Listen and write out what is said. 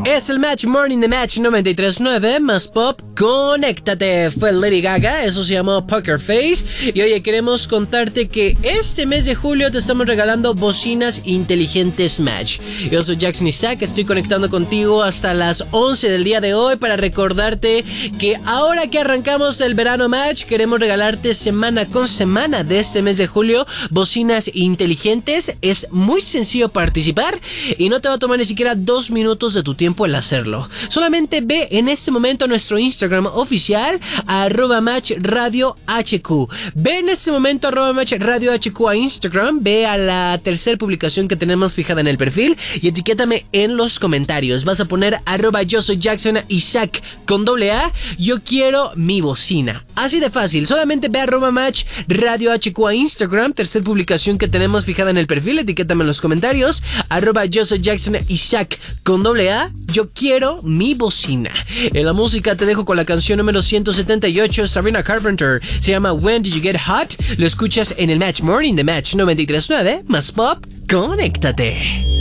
Es el Match Morning de Match 93.9 más pop. Conéctate. Fue Lady Gaga, eso se llamó Poker Face. Y oye, queremos contarte que este mes de julio te estamos regalando bocinas inteligentes Match. Yo soy Jackson Isaac, estoy conectando contigo hasta las 11 del día de hoy para recordarte que ahora que arrancamos el verano Match, queremos regalarte semana con semana de este mes de julio bocinas inteligentes. Es muy sencillo participar y no te va a tomar ni siquiera 2 minutos de tu tiempo el hacerlo. Solamente ve en este momento a nuestro Instagram oficial @matchradiohq. Ve en este momento @matchradiohq a Instagram, ve a la tercera publicación que tenemos fijada en el perfil y etiquétame en los comentarios. Vas a poner @yo soy Jackson Isaac con AA. Yo quiero mi bocina. Así de fácil. Solamente ve a @matchradiohq a Instagram, tercera publicación que tenemos fijada en el perfil, etiquétame en los comentarios @yo soy Jackson Isaac con AA. Yo quiero mi bocina. En la música te dejo con la canción número 178, Sabrina Carpenter. Se llama When Did You Get Hot? Lo escuchas en el Match Morning de Match 93.9 más pop. Conéctate.